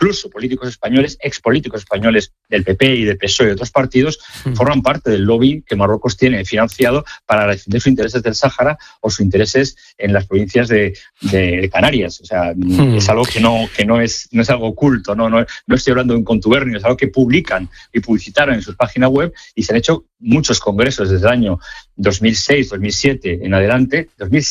incluso políticos españoles, expolíticos españoles del PP y del PSOE y de otros partidos, forman parte del lobby que Marruecos tiene financiado para defender sus intereses del Sáhara o sus intereses en las provincias de Canarias. O sea, es algo que no es algo oculto, no estoy hablando de un contubernio, es algo que publican y publicitaron en sus páginas web, y se han hecho muchos congresos desde el año 2006, 2007 en adelante,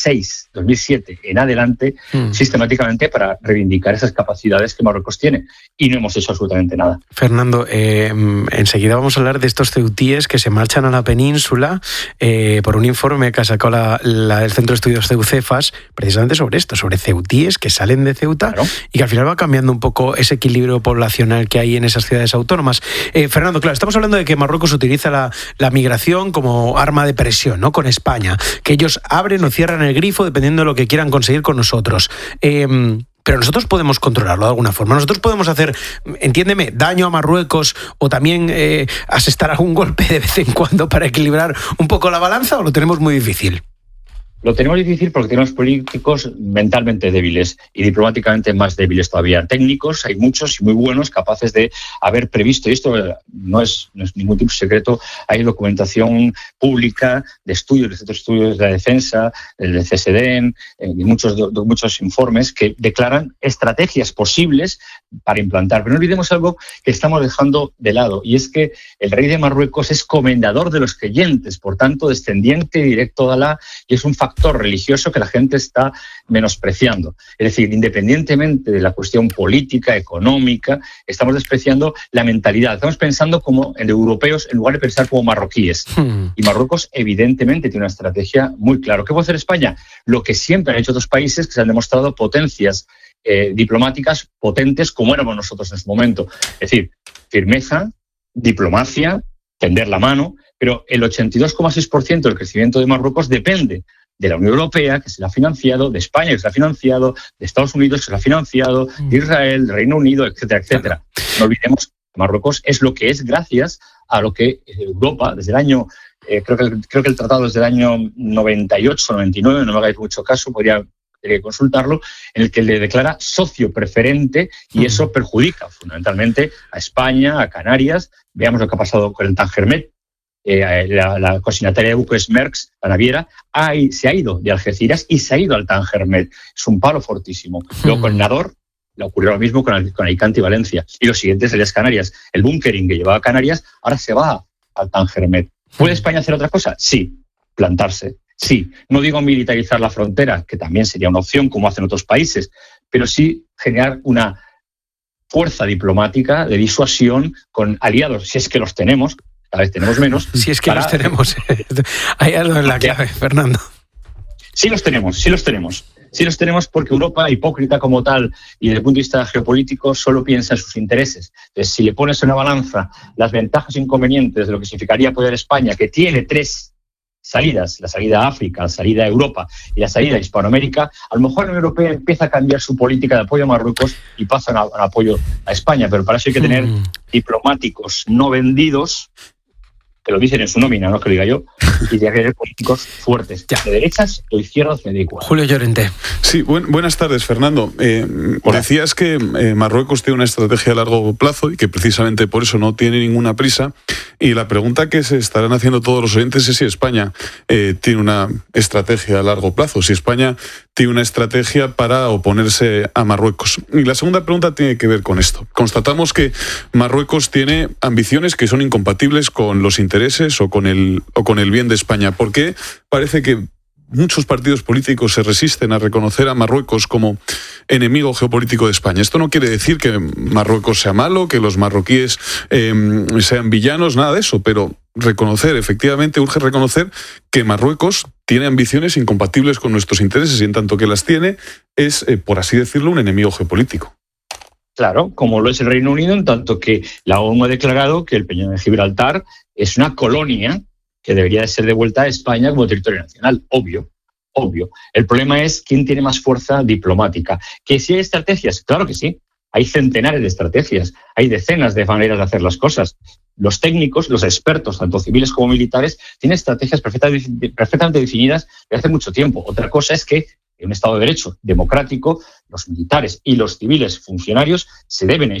2007 en adelante, sistemáticamente para reivindicar esas capacidades que Marruecos tiene, y no hemos hecho absolutamente nada. Fernando, enseguida vamos a hablar de estos ceutíes que se marchan a la península por un informe que ha sacado el Centro de Estudios CEUCEFAS, precisamente sobre esto, sobre ceutíes que salen de Ceuta, claro, y que al final va cambiando un poco ese equilibrio poblacional que hay en esas ciudades autónomas. Fernando, claro, estamos hablando de que Marruecos utiliza la migración como arma de presión, ¿no?, con España, que ellos abren o cierran el grifo dependiendo de lo que quieran conseguir con nosotros. Pero nosotros podemos controlarlo de alguna forma. Nosotros podemos hacer, entiéndeme, daño a Marruecos o también asestar algún golpe de vez en cuando para equilibrar un poco la balanza, ¿o lo tenemos muy difícil? Lo tenemos difícil porque tenemos políticos mentalmente débiles y diplomáticamente más débiles todavía. Técnicos hay muchos y muy buenos, capaces de haber previsto, y esto no es ningún tipo de secreto, hay documentación pública de estudios, de centros de estudios de la defensa, del CSDN, y muchos informes que declaran estrategias posibles para implantar. Pero no olvidemos algo que estamos dejando de lado, y es que el rey de Marruecos es comendador de los creyentes, por tanto descendiente directo de Alá, y es un factor religioso que la gente está menospreciando. Es decir, independientemente de la cuestión política, económica, estamos despreciando la mentalidad. Estamos pensando como en europeos en lugar de pensar como marroquíes. Y Marruecos evidentemente tiene una estrategia muy clara. ¿Qué puede hacer España? Lo que siempre han hecho otros países que se han demostrado potencias diplomáticas potentes como éramos nosotros en su momento. Es decir, firmeza, diplomacia, tender la mano, pero el 82,6% del crecimiento de Marruecos depende de la Unión Europea, que se la ha financiado, de España, que se la ha financiado, de Estados Unidos, que se la ha financiado, de Israel, del Reino Unido, etcétera, etcétera. No olvidemos que Marruecos es lo que es gracias a lo que Europa, desde el año, creo que el tratado es del año 98, 99, no me hagáis mucho caso, podría consultarlo, en el que le declara socio preferente, y eso perjudica fundamentalmente a España, a Canarias. Veamos lo que ha pasado con el Tangermet. La consignataria de buques Maersk, la naviera, se ha ido de Algeciras y se ha ido al Tangermet. Es un palo fortísimo. Luego con Nador le ocurrió lo mismo con Alicante y Valencia. Y los siguientes de las Canarias. El bunkering que llevaba a Canarias ahora se va al Tangermet. ¿Puede España hacer otra cosa? Sí. Plantarse. Sí. No digo militarizar la frontera, que también sería una opción, como hacen otros países, pero sí generar una fuerza diplomática de disuasión con aliados, si es que los tenemos. Cada vez tenemos menos. Si es que los tenemos. Hay algo en la clave, Fernando. Sí los tenemos porque Europa, hipócrita como tal y desde el punto de vista geopolítico, solo piensa en sus intereses. Entonces, si le pones en una balanza las ventajas e inconvenientes de lo que significaría apoyar a España, que tiene 3 salidas, la salida a África, la salida a Europa y la salida a Hispanoamérica, a lo mejor la Unión Europea empieza a cambiar su política de apoyo a Marruecos y pasa a apoyo a España, pero para eso hay que tener diplomáticos no vendidos, que lo dicen en su nómina, no es que lo diga yo, y de tener políticos fuertes, de derechas o izquierdas, me da igual. Julio Llorente. Sí, buenas tardes, Fernando. Decías que Marruecos tiene una estrategia a largo plazo y que precisamente por eso no tiene ninguna prisa. Y la pregunta que se estarán haciendo todos los oyentes es si España tiene una estrategia a largo plazo, si España tiene una estrategia para oponerse a Marruecos. Y la segunda pregunta tiene que ver con esto. Constatamos que Marruecos tiene ambiciones que son incompatibles con los intereses o con el bien de España. ¿Por qué parece que muchos partidos políticos se resisten a reconocer a Marruecos como enemigo geopolítico de España? Esto no quiere decir que Marruecos sea malo, que los marroquíes sean villanos, nada de eso, pero efectivamente urge reconocer que Marruecos tiene ambiciones incompatibles con nuestros intereses y en tanto que las tiene es, por así decirlo, un enemigo geopolítico. Claro, como lo es el Reino Unido, en tanto que la ONU ha declarado que el Peñón de Gibraltar es una colonia que debería de ser devuelta a España como territorio nacional, obvio. El problema es quién tiene más fuerza diplomática. ¿Que si hay estrategias? Claro que sí. Hay centenares de estrategias, hay decenas de maneras de hacer las cosas. Los técnicos, los expertos, tanto civiles como militares, tienen estrategias perfectamente definidas desde hace mucho tiempo. Otra cosa es que en un Estado de Derecho democrático, los militares y los civiles funcionarios se deben